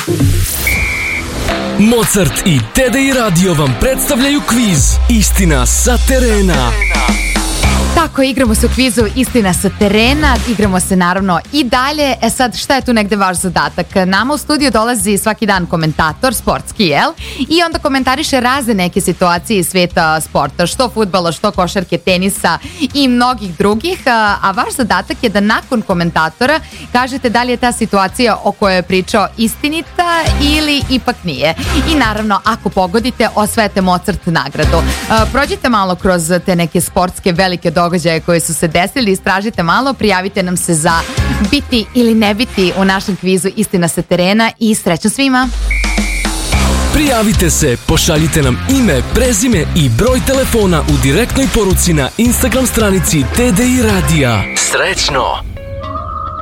Mozart i TDI Radio vam predstavljaju kviz Istina sa terena. Tako, igramo se u kvizu Istina sa terena, igramo se naravno i dalje. Sad, šta je tu negde vaš zadatak? Nama u studiju dolazi svaki dan komentator, sportski, jel? I onda komentariše razne neke situacije iz sveta sporta, što fudbala, što košarke, tenisa i mnogih drugih, a vaš zadatak je da nakon komentatora kažete da li je ta situacija o kojoj je pričao istinita ili ipak nije. I naravno, ako pogodite, osvajate Mozart nagradu. Prođite malo kroz te neke sportske velike događaje koje su se desili, istražite malo, prijavite nam se za biti ili ne biti u našem kvizu Istina sa terena i srećno svima! Prijavite se, pošaljite nam ime, prezime i broj telefona u direktnoj poruci na Instagram stranici TDI Radija. Srećno!